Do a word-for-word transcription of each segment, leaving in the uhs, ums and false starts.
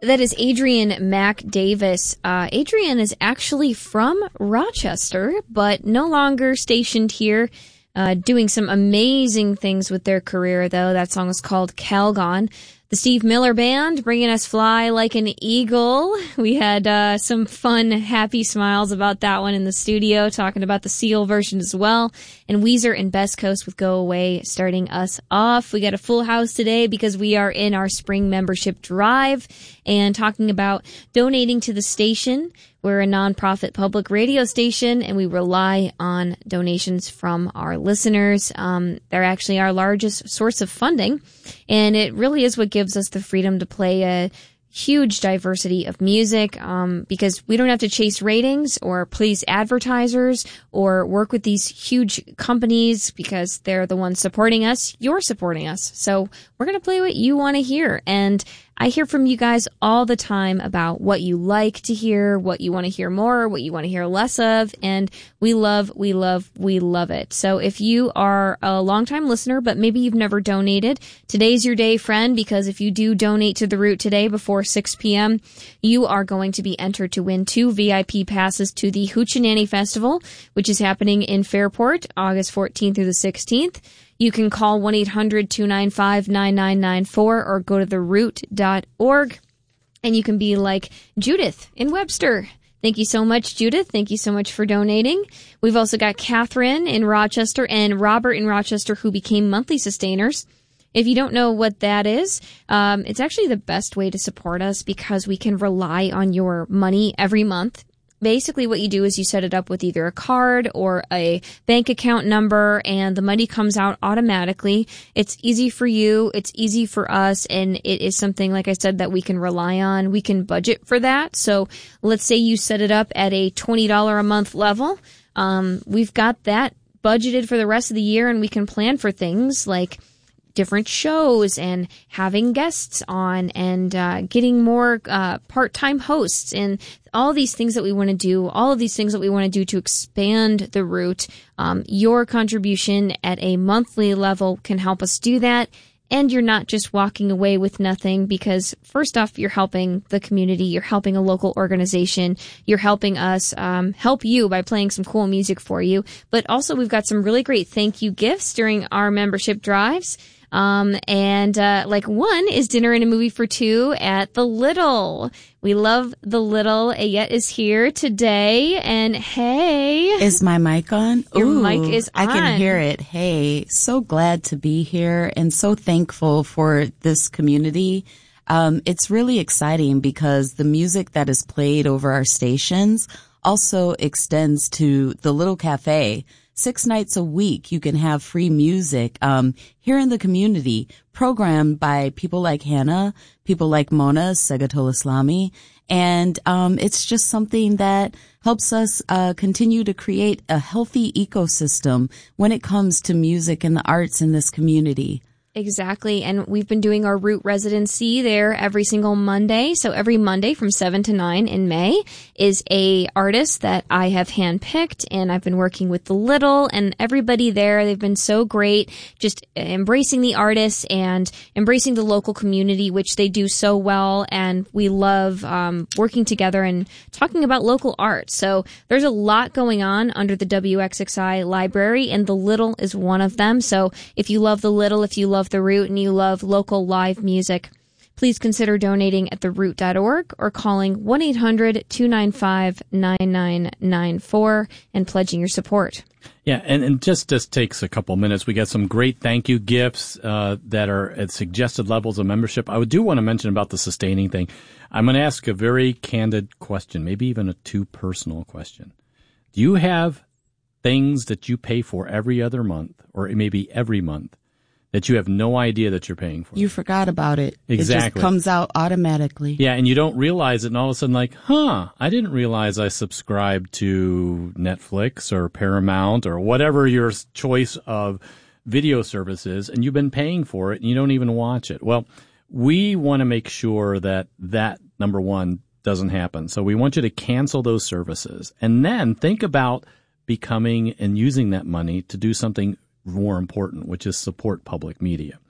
That is Adrian Mac Davis. Uh, Adrian is actually from Rochester, but no longer stationed here, uh, doing some amazing things with their career, though. That song is called Calgon. The Steve Miller Band bringing us Fly Like an Eagle. We had uh, some fun, happy smiles about that one in the studio, talking about the Seal version as well. And Weezer and Best Coast with Go Away starting us off. We got a full house today because we are in our spring membership drive and talking about donating to the station. We're a nonprofit public radio station, and we rely on donations from our listeners. Um, they're actually our largest source of funding, and it really is what gives us the freedom to play a huge diversity of music, um, because we don't have to chase ratings or please advertisers or work with these huge companies because they're the ones supporting us. You're supporting us. So we're going to play what you want to hear. And I hear from you guys all the time about what you like to hear, what you want to hear more, what you want to hear less of, and we love, we love, we love it. So if you are a longtime listener, but maybe you've never donated, today's your day, friend, because if you do donate to The Root today before six p.m., you are going to be entered to win two V I P passes to the Hoochie Festival, which is happening in Fairport, August fourteenth through the sixteenth. You can call one eight hundred two nine five nine nine nine four or go to the root dot org, and you can be like Judith in Webster. Thank you so much, Judith. Thank you so much for donating. We've also got Catherine in Rochester and Robert in Rochester, who became monthly sustainers. If you don't know what that is, um, it's actually the best way to support us because we can rely on your money every month. Basically, what you do is you set it up with either a card or a bank account number, and the money comes out automatically. It's easy for you. It's easy for us, and it is something, like I said, that we can rely on. We can budget for that. So let's say you set it up at a twenty dollars a month level. Um, we've got that budgeted for the rest of the year, and we can plan for things like different shows and having guests on and uh, getting more uh, part-time hosts and all these things that we want to do, all of these things that we want to do to expand the Root. Um, your contribution at a monthly level can help us do that. And you're not just walking away with nothing because, first off, you're helping the community. You're helping a local organization. You're helping us um, help you by playing some cool music for you. But also, we've got some really great thank you gifts during our membership drives. Um, and, uh, like one is dinner and a movie for two at the Little. We love the Little. Ayette is here today. And hey. Is my mic on? Your Ooh, mic is on. I can hear it. Hey, so glad to be here and so thankful for this community. Um, it's really exciting because the music that is played over our stations also extends to the Little Cafe. Six nights a week, you can have free music um, here in the community, programmed by people like Hannah, people like Mona Segatola-Slami, and um, it's just something that helps us uh, continue to create a healthy ecosystem when it comes to music and the arts in this community. Exactly. And we've been doing our Root residency there every single Monday. So every Monday from seven to nine in May is a artist that I have handpicked, and I've been working with the Little and everybody there. They've been so great, just embracing the artists and embracing the local community, which they do so well. And we love um, working together and talking about local art. So there's a lot going on under the W X X I library, and the Little is one of them. So if you love the Little, if you love the Root and you love local live music, please consider donating at the root dot org or calling one eight hundred two nine five nine nine nine four and pledging your support. Yeah, and, and just just takes a couple minutes. We got some great thank you gifts uh, that are at suggested levels of membership. I do want to mention about the sustaining thing. I'm going to ask a very candid question, maybe even a too personal question. Do you have things that you pay for every other month or maybe every month that you have no idea that you're paying for? You forgot about it. Exactly. It just comes out automatically. Yeah, and you don't realize it, and all of a sudden, like, huh, I didn't realize I subscribed to Netflix or Paramount or whatever your choice of video service is, and you've been paying for it, and you don't even watch it. Well, we want to make sure that that, number one, doesn't happen. So we want you to cancel those services, and then think about becoming and using that money to do something more important, which is support public media.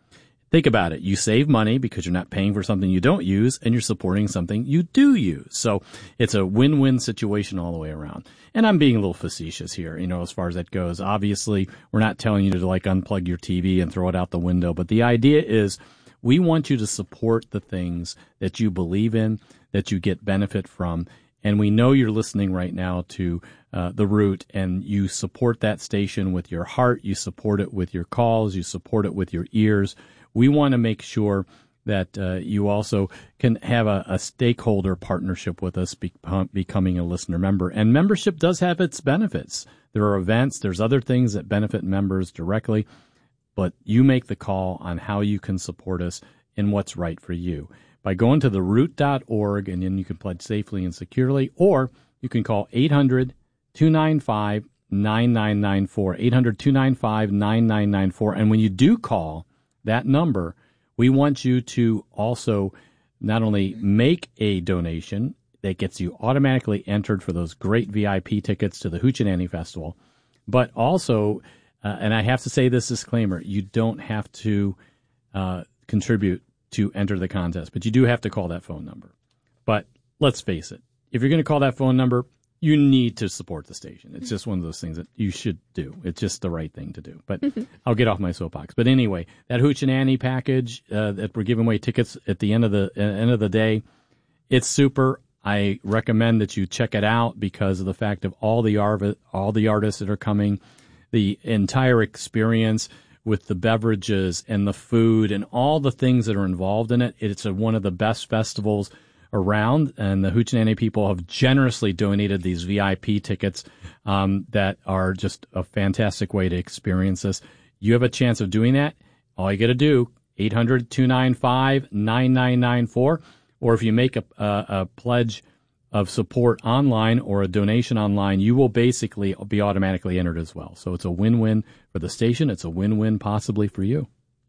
Think about it. You save money because you're not paying for something you don't use, and you're supporting something you do use. So it's a win-win situation all the way around. And I'm being a little facetious here, you know, as far as that goes. Obviously, we're not telling you to like unplug your T V and throw it out the window. But the idea is we want you to support the things that you believe in, that you get benefit from. And we know you're listening right now to uh, The Root, and you support that station with your heart. You support it with your calls. You support it with your ears. We want to make sure that uh, you also can have a, a stakeholder partnership with us, be, becoming a listener member. And membership does have its benefits. There are events. There's other things that benefit members directly. But you make the call on how you can support us and what's right for you by going to the root dot org, and then you can pledge safely and securely, or you can call eight hundred, two nine five, nine nine nine four, eight hundred, two nine five, nine nine nine four. And when you do call that number, we want you to also not only make a donation that gets you automatically entered for those great V I P tickets to the Hoochie Festival, but also, uh, and I have to say this disclaimer, you don't have to uh, contribute to enter the contest, but you do have to call that phone number. But let's face it, if you're going to call that phone number, you need to support the station. It's just one of those things that you should do. It's just the right thing to do. But I'll get off my soapbox. But anyway, that Hoochie package uh, that we're giving away tickets at the end of the uh, end of the day, it's super. I recommend that you check it out because of the fact of all the arv- all the artists that are coming, the entire experience with the beverages and the food and all the things that are involved in it. It's a, one of the best festivals around, and the Hoochie people have generously donated these V I P tickets um, that are just a fantastic way to experience this. You have a chance of doing that. All you got to do, eight hundred, two nine five, nine nine nine four, or if you make a, a, a pledge of support online or a donation online, you will basically be automatically entered as well. So it's a win-win for the station. It's a win-win possibly for you.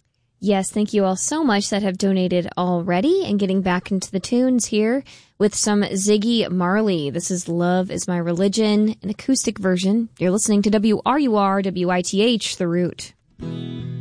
Yes, thank you all so much that have donated already. And getting back into the tunes here with some Ziggy Marley. This is Love Is My Religion, an acoustic version. You're listening to W R U R, W I T H, The Root.